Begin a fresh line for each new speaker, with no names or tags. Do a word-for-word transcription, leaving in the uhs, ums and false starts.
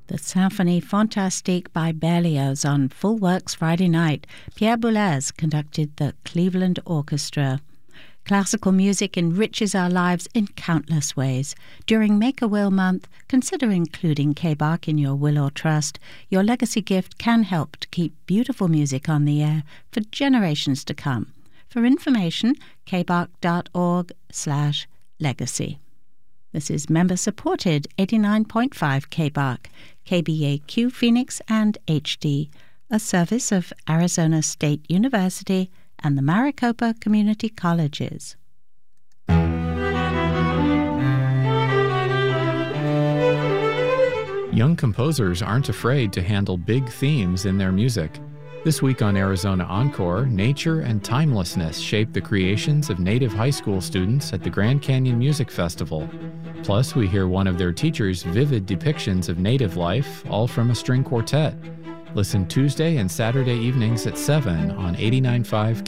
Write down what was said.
The Symphonie Fantastique by Berlioz on Full Works Friday night. Pierre Boulez conducted the Cleveland Orchestra. Classical music enriches our lives in countless ways. During Make-A-Will Month, consider including K-Bach in your will or trust. Your legacy gift can help to keep beautiful music on the air for generations to come. For information, kbach.org slash legacy. This is member-supported eighty-nine point five K-Bach, K B A Q Phoenix and H D, a service of Arizona State University and the Maricopa Community Colleges.
Young composers aren't afraid to handle big themes in their music. This week on Arizona Encore, nature and timelessness shape the creations of Native high school students at the Grand Canyon Music Festival. Plus, we hear one of their teachers' vivid depictions of Native life, all from a string quartet. Listen Tuesday and Saturday evenings at seven on eighty-nine point five